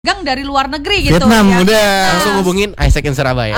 gang dari luar negeri gitu. Vietnam ya. udah. Langsung hubungin Isaac in Surabaya.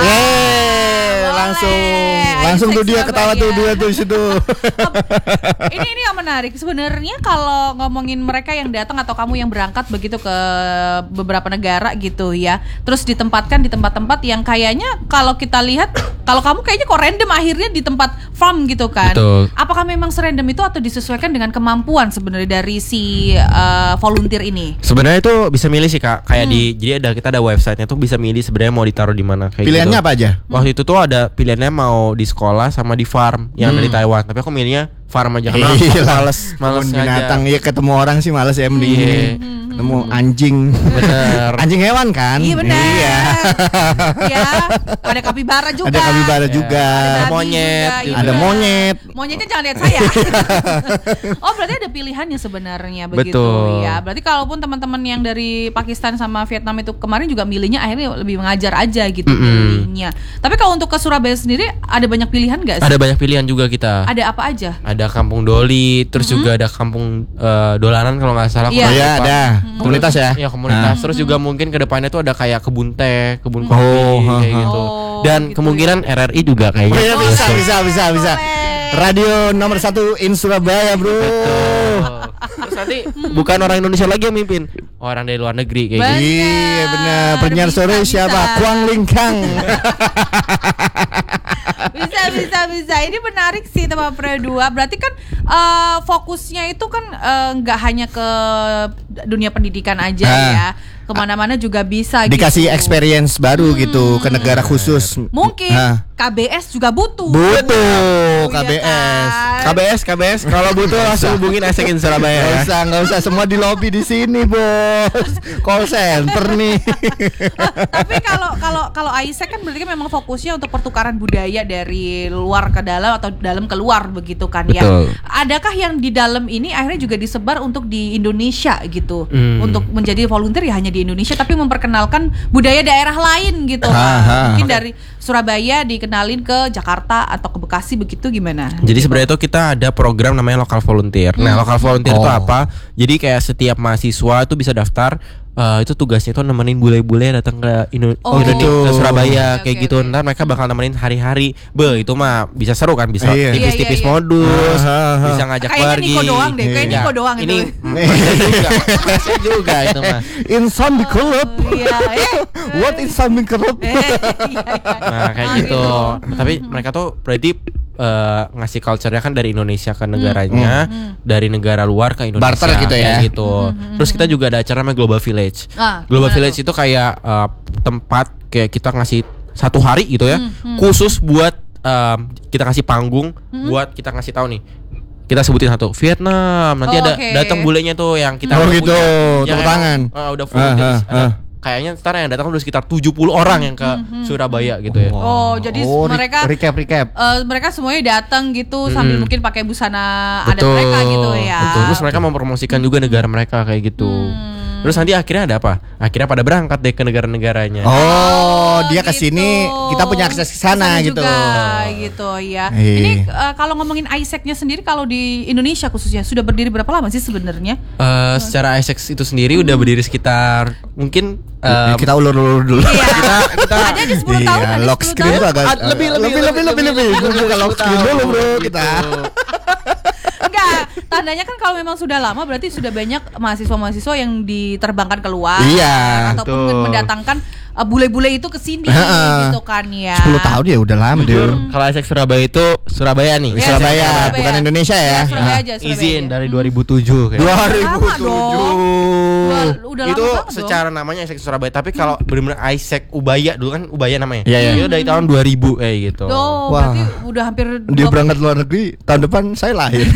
Langsung tuh dia ketawa tuh dia tuh di situ. Ini yang menarik sebenarnya kalau ngomongin mereka yang datang atau kamu yang berangkat begitu ke beberapa negara gitu ya. Terus ditempatkan di tempat-tempat yang kayaknya kalau kita lihat kalau kamu kayaknya kok random akhirnya di tempat farm gitu kan. Betul. Apakah memang serandom itu atau disesuaikan dengan kemampuan sebenarnya dari si volunteer ini? Sebenarnya itu bisa milih sih Kak. Kayak jadi kita ada websitenya tuh bisa milih sebenarnya mau ditaruh di mana kayak Pilihannya gitu. apa aja? Waktu itu tuh ada pilihannya mau di sekolah sama di farm yang dari Taiwan. Tapi aku milihnya farm aja karena aku males binatang ya ketemu orang sih males ya mending Iya. ketemu anjing. Bener. Anjing hewan kan? Iya benar. Iya. Ya, ada kapibara juga. Ada kapibara juga. Ada monyet juga, juga. Ada monyet. Monyetnya jangan lihat saya. Oh, berarti ada pilihannya sebenarnya begitu Betul. ya. Berarti kalaupun teman-teman yang dari Pakistan sama Vietnam itu kemarin juga milihnya akhirnya lebih mengajar aja gitu milihnya. Tapi kalau untuk ke Surabaya sendiri ada banyak pilihan nggak sih? Ada banyak pilihan juga kita. Ada apa aja? Ada kampung Doli, terus juga ada kampung Dolanan kalau nggak salah. Iya. Oh ya ada. Komunitas ya? Iya komunitas. Terus juga mungkin ke depannya tuh ada kayak kebun teh, kebun kopi Oh, kayak gitu. Dan gitu kemungkinan RRI juga Oh kayaknya. ya bisa. Radio nomor 1 in Surabaya, bro. Terus nanti bukan orang Indonesia lagi yang mimpin, orang dari luar negeri kayak gitu. Iya benar. Penyiar Bisa, sore bisa. siapa? Kuang Lingkang. Bisa. Ini menarik sih teman Pro 2. Berarti kan fokusnya itu kan nggak hanya ke dunia pendidikan aja ya. Kemana-mana juga bisa Dikasih gitu. experience baru gitu ke negara khusus. Mungkin KBS juga butuh. Butuh Iya KBS. kan? KBS kalau butuh langsung hubungin Isaac in Surabaya ya. Nggak usah semua di lobby di sini, bos. Call center nih. Tapi kalau Isaac kan berarti kan memang fokusnya untuk pertukaran budaya dari luar ke dalam atau dalam ke luar begitu kan ya. Betul. Adakah yang di dalam ini akhirnya juga disebar untuk di Indonesia gitu. Untuk menjadi volunteer ya hanya di Indonesia tapi memperkenalkan budaya daerah lain gitu. Mungkin dari Surabaya dikenalin ke Jakarta atau ke Bekasi begitu gimana? Jadi sebenarnya itu kita ada program namanya lokal volunteer. Nah, lokal volunteer itu apa? Jadi kayak setiap mahasiswa itu bisa daftar. Itu tugasnya itu nemenin bule-bule datang ke gitu. ke Surabaya Oke, kayak gitu. oke. Ntar mereka bakal nemenin hari-hari. Itu mah bisa seru kan, bisa Iya. tipis-tipis Iya. modus, bisa ngajak Kayaknya pergi. Niko doang deh, kayak Niko doang ini itu. Masih juga itu mah. Insan di klub. Iya. What insan di klub? Nah kayak gitu. Tapi mereka tuh berarti ngasih culture-nya kan dari Indonesia ke negaranya, dari negara luar ke Indonesia. Barter gitu ya. kayak gitu. Terus kita juga ada acara namanya Global Village. Global gimana Village tuh? itu kayak tempat kayak kita ngasih 1 hari gitu ya, khusus buat kita kasih panggung buat kita ngasih tahu nih. Kita sebutin satu Vietnam, nanti ada Oke. datang bulenya tuh yang kita Oh udah gitu, punya, yang tepuk tangan. emang, udah full kayaknya ntar yang datang udah sekitar 70 orang yang ke Surabaya gitu ya. Oh, jadi mereka recap. mereka semuanya datang gitu sambil mungkin pakai busana adat Betul, mereka gitu ya. betul. Terus mereka mempromosikan juga negara mereka kayak gitu. Terus nanti akhirnya ada apa? Akhirnya pada berangkat deh ke negara-negaranya. Oh, dia gitu. kesini, kita punya akses ke sana gitu. Juga, gitu ya. Iya. Ini kalau ngomongin Isaac-nya sendiri kalau di Indonesia khususnya sudah berdiri berapa lama sih sebenarnya? Secara Isaac itu sendiri udah berdiri sekitar mungkin Kita ulur-ulur dulu. kita aja di 10 tahun. Iya, ada lock 10 screen tahun. tuh agak lebih. Gue buka lock screen dulu, bro, kita. Enggak, tandanya kan kalau memang sudah lama berarti sudah banyak mahasiswa-mahasiswa yang diterbangkan keluar Iya, ataupun betul. mendatangkan bule-bule itu ke sini Heeh. gitu kan ya. 10 tahun ya udah lama deh. kalau Isaac Surabaya itu Surabaya nih. Ya, Surabaya, Surabaya. bukan Indonesia ya. Surabaya aja, Surabaya Izin aja. dari 2007 kayak. 2007. Udah Itu lama banget secara namanya Isaac Surabaya, tapi kalau benar-benar Isaac Ubaya dulu kan Ubaya namanya. Iya, iya. Itu dari tahun 2000 kayak gitu. Tuh, Wah. berarti udah hampir Dia berangkat luar negeri, tahun depan saya lahir.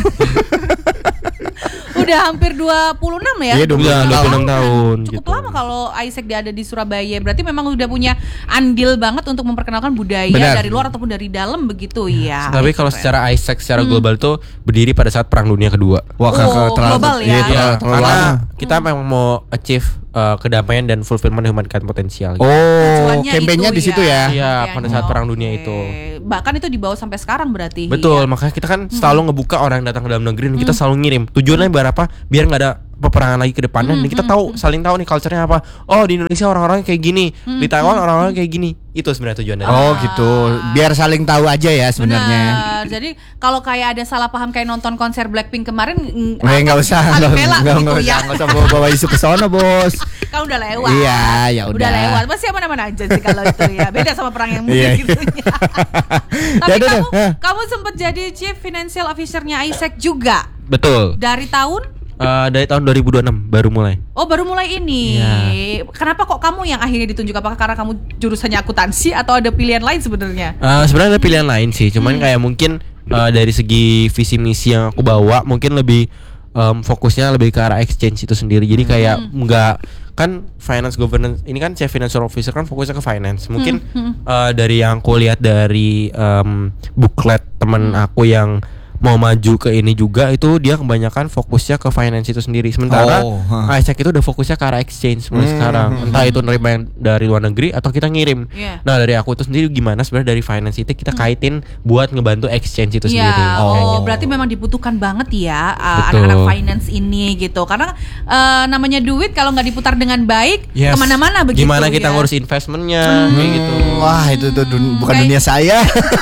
udah hampir 26 ya. Iya, 26 tahun Cukup gitu. lama kalau Isaac dia ada di Surabaya. Berarti memang udah punya andil banget untuk memperkenalkan budaya Benar. dari luar ataupun dari dalam begitu ya. Tapi kalau secara Isaac secara global tuh berdiri pada saat Perang Dunia Kedua. Wah, global ya. Iya, Iya, terlalu karena lama. kita memang mau achieve kedamaian dan fulfillment humankind potensial. Oh, Tujuannya campaignnya itu di situ ya. Iya, pada saat Perang Dunia Oke. itu. Bahkan itu dibawa sampai sekarang berarti. Betul, ya. makanya kita kan selalu ngebuka orang yang datang ke dalam negeri dan kita selalu ngirim. Tujuannya biar apa? Biar nggak ada peperangan lagi ke depannya dan kita tahu saling tahu nih culture-nya apa. Oh, di Indonesia orang-orang kayak gini, di Taiwan orang-orang kayak gini. Itu sebenarnya tujuan dari. Oh gitu, biar saling tahu aja ya sebenarnya. Benar. Jadi kalau kayak ada salah paham kayak nonton konser Blackpink kemarin, Nggak usah, nggak usah bawa isu ke sono bos. Kan udah lewat. Iya, ya udah. Udah lewat. Masih aman-aman aja sih kalau itu ya. Beda sama perang yang Iya. gitu ya. Tapi Ya udah, kamu sempat jadi Chief Financial Officer-nya ISEC juga Betul. dari tahun? Dari tahun 2026 baru mulai. Oh, baru mulai ini. Iya. Kenapa kok kamu yang akhirnya ditunjuk? Apakah karena kamu jurusannya akuntansi atau ada pilihan lain sebenarnya? Sebenarnya ada pilihan lain sih, cuman kayak mungkin dari segi visi misi yang aku bawa mungkin lebih fokusnya lebih ke arah exchange itu sendiri. Jadi kayak nggak kan finance governance ini kan chief financial officer kan fokusnya ke finance. Mungkin dari yang aku lihat dari booklet teman aku yang mau maju ke ini juga itu dia kebanyakan fokusnya ke finance itu sendiri. Sementara ISEC itu udah fokusnya ke arah exchange mulai sekarang. Entah itu nerima yang dari luar negeri atau kita ngirim. Nah dari aku itu sendiri gimana sebenarnya dari finance itu kita kaitin buat ngebantu exchange itu sendiri. Oh, berarti memang dibutuhkan banget ya Betul. anak-anak finance ini gitu. Karena namanya duit kalau nggak diputar dengan baik kemana-mana begitu. Gimana kita ya. ngurus investmentnya kayak gitu. Wah itu tuh bukan dunia saya.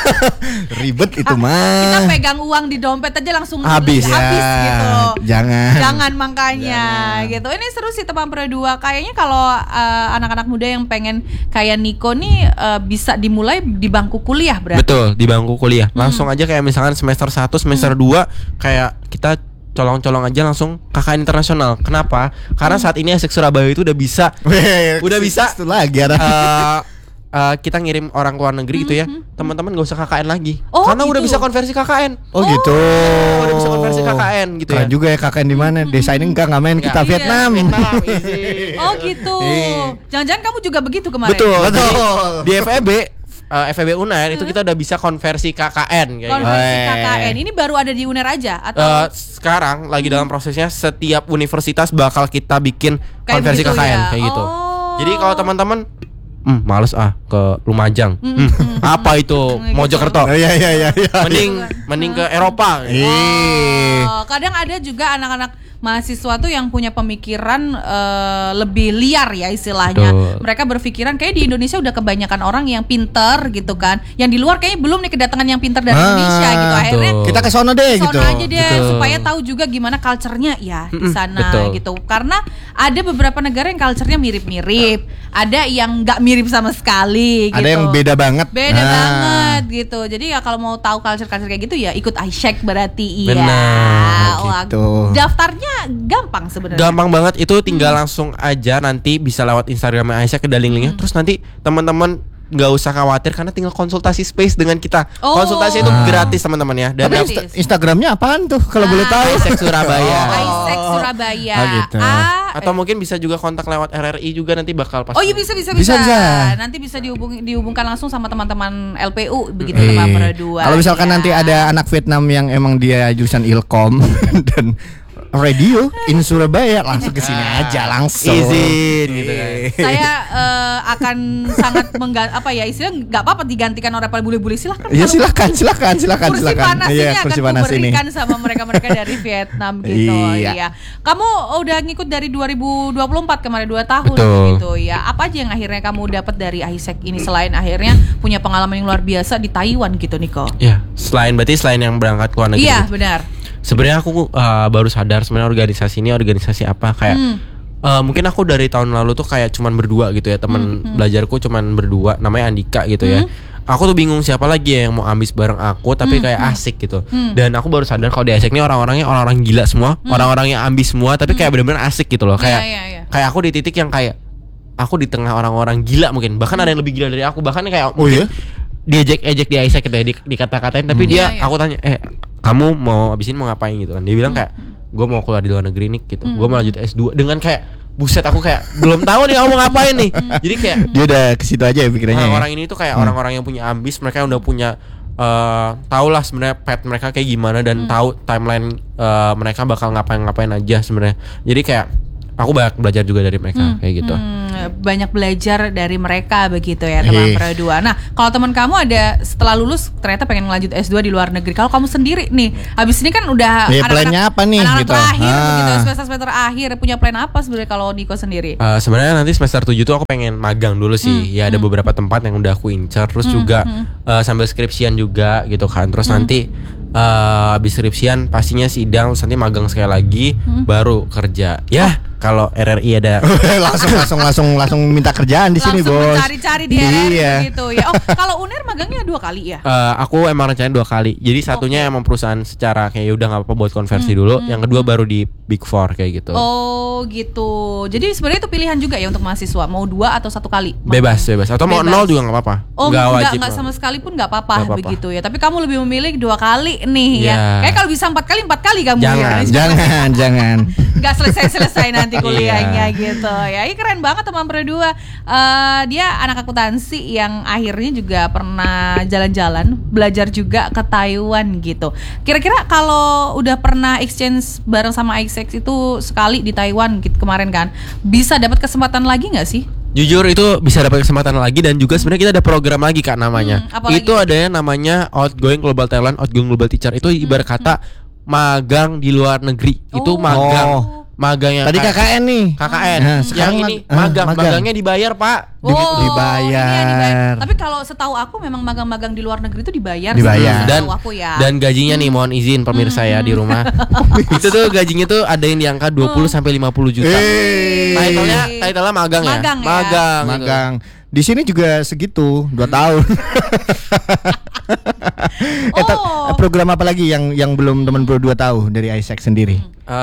Ribet itu mah. Kita pegang uang di dompet aja langsung Habis ya. gitu. Jangan Makanya gitu. Ini seru sih teman berdua. Kayaknya kalau anak-anak muda yang pengen kayak Niko nih bisa dimulai di bangku kuliah berarti. Betul, di bangku kuliah. Langsung aja kayak misalkan semester 1, semester 2 kayak kita colong-colong aja langsung KKN internasional. Kenapa? Karena saat ini ISEC Surabaya itu udah bisa Itu lagi ada. kita ngirim orang ke luar negeri gitu ya. Teman-teman gak usah KKN lagi. Oh, karena udah gitu. bisa konversi KKN. Oh gitu. Udah bisa konversi KKN gitu Keren ya. juga ya KKN di mana? Desa ini enggak main kita Iya. Vietnam. Oh gitu. Jangan-jangan kamu juga begitu kemarin. Betul. Betul. Di FEB Unair itu kita udah bisa konversi KKN kayak gitu. Konversi KKN ini baru ada di UNER aja atau Sekarang lagi dalam prosesnya setiap universitas bakal kita bikin Kayak konversi begitu KKN ya? kayak gitu. Oh. Jadi kalau teman-teman males ke Lumajang. Apa itu? Mojokerto. Iya. Mending ke Eropa. Kadang ada juga anak-anak mahasiswa tuh yang punya pemikiran lebih liar ya istilahnya. Betul. Mereka berpikiran kayak di Indonesia udah kebanyakan orang yang pinter gitu kan. Yang di luar kayaknya belum nih kedatangan yang pinter dari Indonesia gitu. Akhirnya betul. Kita ke sono deh sono gitu. aja deh Betul. supaya tahu juga gimana culture-nya ya di sana betul. gitu. Karena ada beberapa negara yang culture-nya mirip-mirip, ada yang nggak mirip sama sekali gitu. Ada yang beda banget. Beda banget gitu. Jadi ya kalau mau tahu culture-culture kayak gitu ya ikut ISEC berarti iya. Benar, Wah, gitu. daftarnya gampang sebenarnya. Gampang banget itu tinggal langsung aja nanti bisa lewat Instagram Aisyah ke linknya. Terus nanti teman-teman nggak usah khawatir karena tinggal konsultasi space dengan kita. Oh. Konsultasi itu gratis teman-teman ya. Dan Gratis. Instagramnya apaan tuh kalau boleh tahu? ISEC Surabaya. ISEC Surabaya. Oh, gitu. Atau mungkin bisa juga kontak lewat RRI juga nanti bakal pas. Oh iya bisa. Bisa. Nanti bisa dihubungkan langsung sama teman-teman LPU begitu teman berdua. Kalau misalkan ya. nanti ada anak Vietnam yang emang dia jurusan Ilkom dan radio in Surabaya langsung ke sini aja langsung. Izin gitu kan. Saya akan sangat istilah nggak apa-apa digantikan oleh para bule-bule silahkan. Iya Kalau silakan. kursi panas ini Iya, akan kursi panas ini. kuberikan sama mereka dari Vietnam gitu. Iya. Iya. Kamu udah ngikut dari 2024 kemarin 2 tahun Betul. gitu ya. Apa aja yang akhirnya kamu dapat dari ISEC ini selain akhirnya punya pengalaman yang luar biasa di Taiwan gitu Niko? Ya, selain yang berangkat ke luar negeri. Iya, benar. Sebenarnya aku baru sadar sebenarnya organisasi ini organisasi apa kayak mungkin aku dari tahun lalu tuh kayak cuman berdua gitu ya teman belajarku cuman berdua namanya Andika gitu ya. Aku tuh bingung siapa lagi ya yang mau ambis bareng aku tapi kayak asik gitu. Dan aku baru sadar kalau di ISEC ini orang-orangnya orang-orang gila semua, orang-orang yang ambis semua tapi kayak benar-benar asik gitu loh. Kayak Iya. kayak aku di titik yang kayak aku di tengah orang-orang gila mungkin. Bahkan ada yang lebih gila dari aku. Bahkan kayak mungkin diejek-ejek di ISEC gitu ya, dikata-katain tapi dia aku tanya kamu mau abis ini mau ngapain gitu kan. Dia bilang kayak gue mau keluar di luar negeri nih gitu. Gue mau lanjut S2 dengan kayak buset aku kayak belum tahu nih kamu mau ngapain nih. Jadi kayak Dia udah ke situ aja ya pikirannya. orang-orang ini tuh kayak orang-orang yang punya ambis, mereka udah punya tahu lah sebenarnya path mereka kayak gimana dan tahu timeline mereka bakal ngapain aja sebenarnya. Jadi kayak aku banyak belajar juga dari mereka kayak gitu. banyak belajar dari mereka begitu ya teman Pro2. Nah, kalau teman kamu ada setelah lulus ternyata pengen lanjut S2 di luar negeri. Kalau kamu sendiri nih, habis ini kan udah plannya apa nih anak-anak gitu. terakhir begitu, semester akhir, punya plan apa sebenarnya kalau Niko sendiri? Sebenarnya nanti semester 7 tuh aku pengen magang dulu sih. Ya ada beberapa tempat yang udah aku incer. Terus juga sambil skripsian juga gitu kan. Terus nanti habis skripsian pastinya sidang, terus nanti magang sekali lagi, baru kerja. Ya kalau RRI ada langsung minta kerjaan di sini, langsung Bos. mencari-cari di RRI gitu ya. Oh, kalau UNER magangnya 2 kali ya? Aku emang rencananya 2 kali. Jadi satunya emang perusahaan secara kayak udah nggak apa-apa buat konversi dulu. Yang kedua baru di Big Four kayak gitu. Oh gitu. Jadi sebenarnya itu pilihan juga ya untuk mahasiswa, mau 2 atau 1 kali? Bebas. Atau mau 0 juga nggak apa-apa. Oh, nggak wajib. Nggak sama sekali pun nggak apa-apa begitu ya. Tapi kamu lebih memilih 2 kali nih ya. Kayak kalau bisa 4 kali kamu Jangan. Nggak selesai nanti kuliahnya gitu ya. Ini keren banget teman Pro2. Dia anak akuntansi yang akhirnya juga pernah jalan-jalan, belajar juga ke Taiwan gitu. Kira-kira kalau udah pernah exchange bareng sama Isaac itu sekali di Taiwan gitu kemarin kan, bisa dapat kesempatan lagi nggak sih? Jujur itu bisa dapat kesempatan lagi, dan juga sebenarnya kita ada program lagi Kak namanya. Itu ada yang namanya Outgoing Global Talent, Outgoing Global Teacher. Itu ibarat kata magang di luar negeri. Itu magang yang tadi KKN nih. KKN. Yang ini magangnya dibayar, Pak. Dibayar. Tapi kalau setahu aku memang magang-magang di luar negeri itu dibayar. Dan aku ya. Dan gajinya nih, mohon izin pemirsa ya di rumah. Itu tuh gajinya tuh ada yang di angka 20 sampai 50 juta. Title-nya magang ya. Magang. Di sini juga segitu, 2 tahun. Program apa lagi yang belum teman Pro2 tahu dari Isaac sendiri?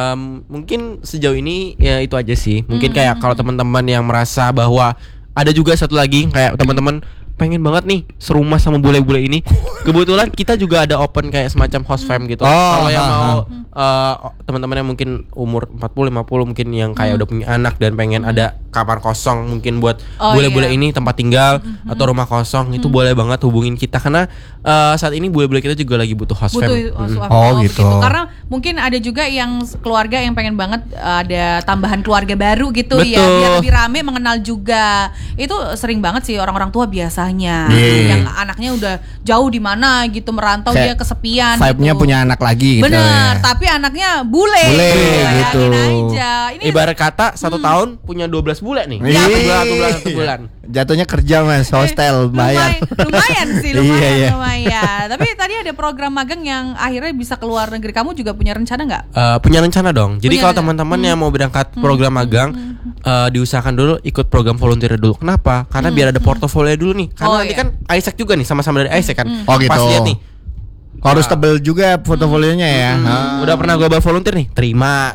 Mungkin sejauh ini ya itu aja sih. Mungkin kayak kalau teman-teman yang merasa bahwa ada juga satu lagi kayak teman-teman pengen banget nih serumah sama bule-bule ini. Kebetulan kita juga ada open kayak semacam host fam gitu. Kalau yang mau teman-teman yang mungkin umur 40 50 mungkin yang kayak udah punya anak dan pengen ada kamar kosong mungkin buat bule-bule ini tempat tinggal atau rumah kosong, itu boleh banget hubungin kita karena saat ini bule-bule kita juga lagi butuh host fam. Gitu. Karena mungkin ada juga yang keluarga yang pengen banget ada tambahan keluarga baru gitu. Betul. Ya, biar lebih rame, mengenal juga. Itu sering banget sih orang-orang tua biasanya yang anaknya udah jauh di mana gitu, merantau, dia kesepian. Vibe-nya gitu. Punya anak lagi gitu. Bener, tapi anaknya bule gitu. Aja. Ini ibarat kata 1 tahun punya 12 bulan nih. Satu bulan. Jatuhnya kerja Mas, hostel bayar. Lumayan sih, lumayan. Iya. Tapi tadi ada program magang yang akhirnya bisa keluar negeri. Kamu juga punya rencana nggak? Punya rencana dong. Jadi kalau teman-teman yang mau berangkat program magang, diusahakan dulu ikut program volunteer dulu. Kenapa? Karena biar ada portofolio dulu nih. Karena nanti kan Isaac juga nih, sama-sama dari Isaac kan. Gitu. Pas lihat nih, harus tebel juga portofolionya ya. Udah pernah global volunteer nih, terima.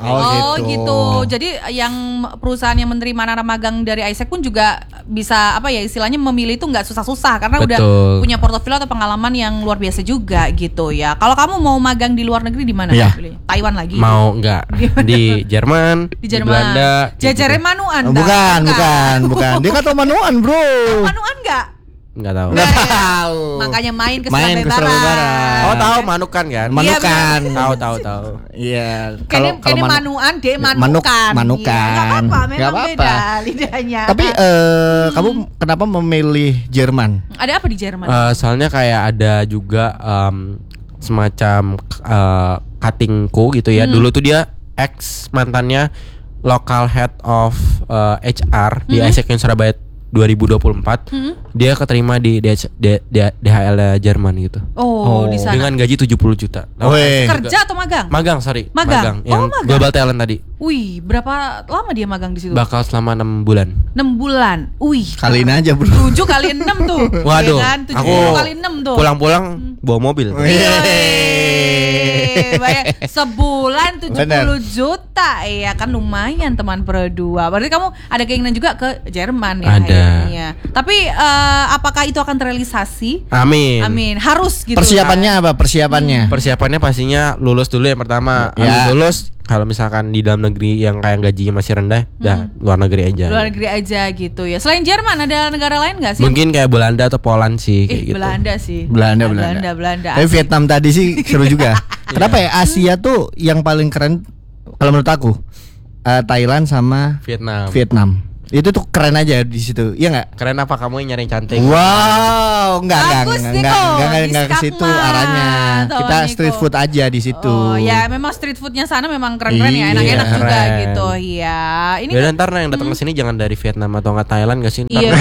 Gitu. Jadi yang perusahaan yang menerima anak magang dari Isaac pun juga bisa istilahnya memilih itu nggak susah-susah karena udah punya portofolio atau pengalaman yang luar biasa juga gitu ya. Kalau kamu mau magang di luar negeri di mana? Taiwan lagi? Mau nggak? Di Jerman, di Belanda. Jajaran Manuan? Bukan. Dia kata Manuan, Bro. Manuan nggak? Nggak tahu. Makanya main ke Surabaya Barat. Oh, tahu Manukan kan? Manukan. Tahu. Iya. Kalau Manuan, dia Manukan. Manukan. Nggak apa-apa. Beda lidahnya. Tapi kamu kenapa memilih Jerman? Ada apa di Jerman? Soalnya kayak ada juga semacam cuttingku gitu ya. Dulu tuh dia ex mantannya local head of HR di Isaac Surabaya 2024. Dia keterima di DHL Jerman gitu. Di sana. Dengan gaji 70 juta. Kerja atau magang? Magang. Magang. Yang global talent tadi. Wih, berapa lama dia magang di situ? Bakal selama 6 bulan. 6 bulan. Wih. Kaliin aja, Bro. 7 kali 6 tuh. Waduh. Ya kan? 70 kali 6 tuh. Pulang-pulang bawa mobil. Bayar sebulan 70 juta. Ya kan lumayan teman Pro2. Berarti kamu ada keinginan juga ke Jerman ya? Ada. Akhirnya. Tapi apakah itu akan terrealisasi? Amin. Harus gitu. Persiapannya apa? Persiapannya pastinya lulus dulu yang pertama. Habis lulus, kalau misalkan di dalam negeri yang kayak gajinya masih rendah, luar negeri aja. Luar negeri aja gitu ya. Selain Jerman ada negara lain nggak sih? Mungkin kayak Belanda atau Poland sih kayak gitu. Belanda sih. Belanda. Tapi Vietnam tadi sih seru juga. Kenapa ya Asia tuh yang paling keren kalau menurut aku? Thailand sama Vietnam. Itu tuh keren aja di situ. Iya enggak? Keren apa kamu yang nyari yang cantik? Wow, Bagus, Niko. enggak ke situ Diskakma. arahnya. Tuh, Kita Niko. street food aja di situ. Oh ya, memang street foodnya sana memang keren-keren ya, Iya, enak-enak juga keren. gitu. Iya, ini Ya ntar yang datang ke sini jangan dari Vietnam atau nggak Thailand gak sih? Ntar Iya.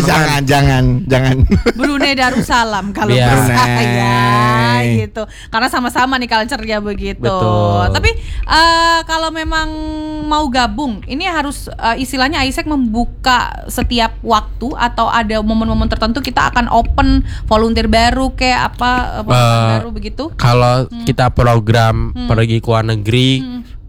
jangan. Brunei Darussalam kalau Iya. bisa Brunei. ya gitu. Karena sama-sama nih culture-nya begitu. Betul. Tapi kalau memang mau gabung, ini harus istilahnya Isaac membuka setiap waktu atau ada momen-momen tertentu kita akan open volunteer baru kayak apa program baru begitu. Kalau kita program pergi ke luar negeri,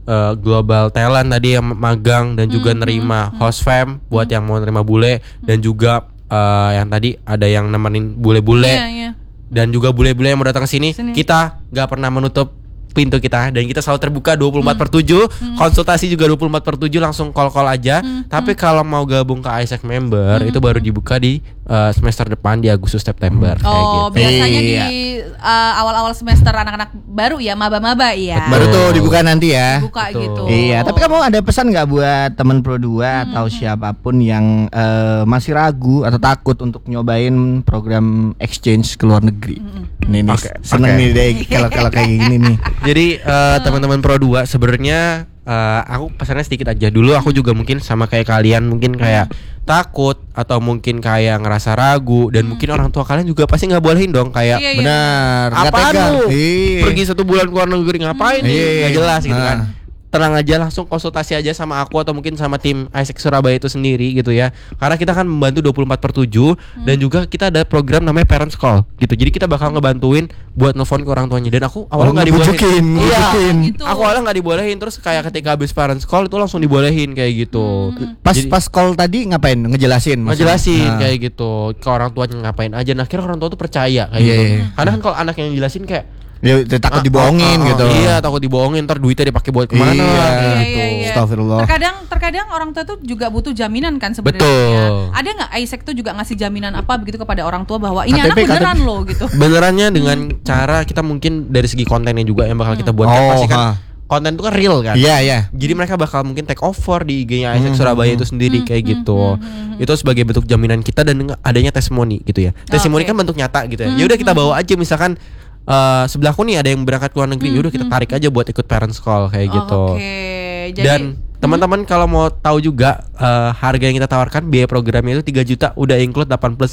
global talent tadi yang magang dan juga nerima host fam buat yang mau nerima bule dan juga yang tadi ada yang nemenin bule-bule Iya. dan juga bule-bule yang mau datang ke sini. Sini. Kita nggak pernah menutup pintu kita dan kita selalu terbuka 24/7, konsultasi juga 24/7, langsung call aja. Tapi kalau mau gabung ke Isaac member itu baru dibuka di semester depan di Agustus September kayak Oh, gitu. biasanya Iya. di awal-awal semester anak-anak baru ya, maba-maba ya. Baru tuh dibuka nanti ya. Buka Betul. gitu. Iya, tapi kamu ada pesan nggak buat teman Pro 2 atau siapapun yang masih ragu atau takut untuk nyobain program exchange ke luar negeri? Nih, Oke, seneng oke. nih deh kalau kayak gini nih. Jadi teman-teman Pro 2 sebenarnya aku pesannya sedikit aja. Dulu aku juga mungkin sama kayak kalian mungkin kayak takut atau mungkin kayak ngerasa ragu dan mungkin orang tua kalian juga pasti nggak bolehin dong kayak Iya, iya. Benar, nggak apaan tegang. lu Iya. pergi 1 bulan ke luar negeri ngapain nih Iya. nggak jelas gitu kan. Nah. Tenang aja, langsung konsultasi aja sama aku atau mungkin sama tim Isaac Surabaya itu sendiri gitu ya. Karena kita kan membantu 24/7 dan juga kita ada program namanya Parents Call gitu. Jadi kita bakal ngebantuin buat nelfon ke orang tuanya dan aku awalnya nggak dibolehin. ngebujukin, Iya. ngebujukin. Gitu. Aku awalnya nggak dibolehin, terus kayak ketika habis Parents Call itu langsung dibolehin kayak gitu. Jadi- Pas call tadi ngapain? Ngejelasin maksudnya? ngejelasin Nah. kayak gitu ke orang tuanya ngapain aja. Nah akhirnya orang tua tuh percaya kayak Iya, gitu. iya. Karena kan kalau anak yang jelasin kayak Ya, takut dibohongin gitu. Iya, takut dibohongin, ntar duitnya dipakai buat kemana Iya. kayak Iya, gitu. iya, iya. Astagfirullah. Terkadang orang tua tuh juga butuh jaminan kan sebenarnya. Betul. Ada nggak Isaac tuh juga ngasih jaminan apa begitu kepada orang tua bahwa ini KTP, anak beneran loh gitu. Benerannya dengan cara kita mungkin dari segi kontennya juga yang bakal kita buat kan Oh, pasti kan ha. konten itu kan real kan. Iya, iya. Jadi mereka bakal mungkin take over di IG-nya Isaac Surabaya itu sendiri kayak gitu. Itu sebagai bentuk jaminan kita dan adanya testimoni gitu ya. Testimoni Oke. kan bentuk nyata gitu ya. Ya udah kita bawa aja misalkan sebelahku nih ada yang berangkat ke luar negeri, ya udah kita tarik aja buat ikut parents call kayak gitu. Oke. Jadi Dan teman-teman kalau mau tahu juga harga yang kita tawarkan biaya programnya itu 3 juta udah include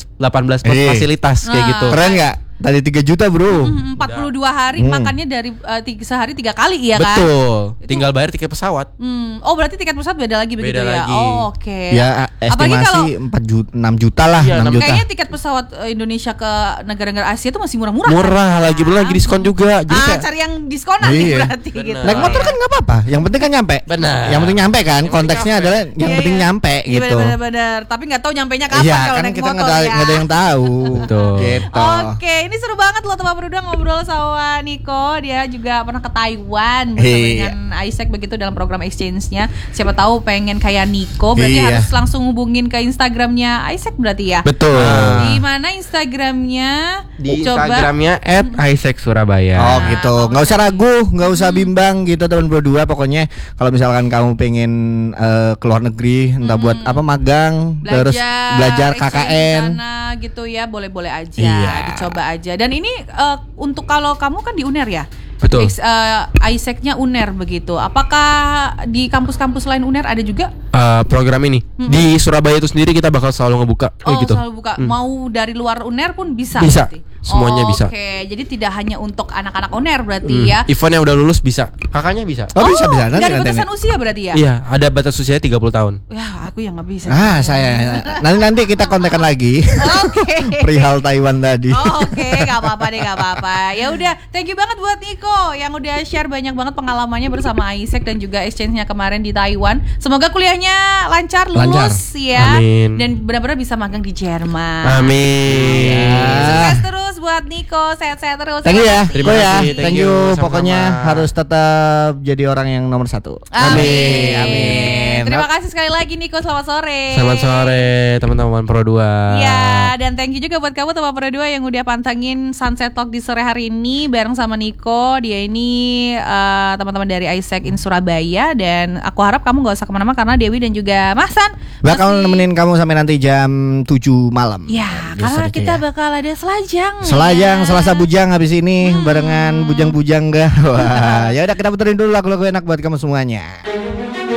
18 plus fasilitas kayak Nah. gitu. Keren nggak? Tadi 3 juta bro. 42 hari makannya dari sehari 3 kali ya kan? Betul. Tinggal bayar tiket pesawat. Oh berarti tiket pesawat beda lagi begitu Beda ya? lagi. Oh oke. Ya Apalagi kalau estimasi 4 juta, 6 juta lah, Iya, 6 juta. kayaknya tiket pesawat Indonesia ke negara-negara Asia itu masih murah-murah. Murah lagi, belum lagi diskon juga. Jadi kayak Cari yang diskonan nih Iya. berarti Bener. gitu. Naik motor kan nggak apa-apa, yang penting kan nyampe. Benar. Yang penting nyampe kan. Yang penting Konteksnya nyampe. adalah yang Iya, penting iya. nyampe Iya, gitu. benar-benar. Tapi nggak tahu nyampainya kapan Iya kalau kan naik kita motor nggak ya. ada yang tahu. Betul. Gitu. Oke, ini seru banget loh teman berdua ngobrol sama Niko. Dia juga pernah ke Taiwan bersama Iya. dengan Isaac begitu dalam program exchange-nya. Siapa tahu pengen kayak Niko, berarti Iya. harus langsung hubungin ke Instagramnya Isaac berarti ya. betul. Di mana Instagramnya? Di Coba. Instagramnya @Isaac Surabaya. Oh gitu, nggak usah ragu, nggak usah bimbang gitu teman berdua. Pokoknya kalau misalkan kamu pengen ke luar negeri, entah buat apa magang, terus belajar exchange KKN. di sana gitu ya, boleh-boleh aja, Iya. dicoba aja. Dan ini untuk kalau kamu kan di UNER ya. Betul. Isaac-nya UNER begitu. Apakah di kampus-kampus lain UNER ada juga? Program ini di Surabaya itu sendiri kita bakal selalu ngebuka kayak gitu. Selalu buka. Mau dari luar UNER pun bisa. Bisa. berarti? Semuanya bisa. Oke, jadi tidak hanya untuk anak-anak UNER berarti ya. Event yang udah lulus bisa. Kakaknya bisa. Oh, bisa nanti Dari nanti. batasan usia berarti ya? Iya, ada batas usianya 30 tahun. Ya, aku yang nggak bisa. Ah, saya nanti kita kontekan lagi. Oke. Perihal Taiwan tadi. Oke, nggak apa-apa deh, nggak apa-apa. Ya udah, thank you banget buat Niko yang udah share banyak banget pengalamannya bersama Isaac dan juga exchange-nya kemarin di Taiwan. Semoga kuliahnya lancar, lulus ya. Amin. Dan benar-benar bisa magang di Jerman. Amin. Sukses terus buat Niko, sehat-sehat terus. Thank you ya, Terima Ko ya. kasih, Thank you. sama-sama. Pokoknya harus tetap jadi orang yang nomor 1. Amin. Amin. Terima kasih sekali lagi Niko, selamat sore. Selamat sore teman-teman Pro 2. Ya, dan thank you juga buat kamu teman Pro 2 yang udah pantengin Sunset Talk di sore hari ini bareng sama Niko. Dia ini teman-teman dari Isaac in Surabaya, dan aku harap kamu gak usah kemana-mana karena Dewi dan juga Mahsan bakal nemenin kamu sampai nanti jam 7 malam. Ya, karena kita bakal ada selajang. Selasa bujang habis ini barengan bujang-bujang gak? Wah, ya udah kita puterin dulu lagu-lagu enak buat kamu semuanya.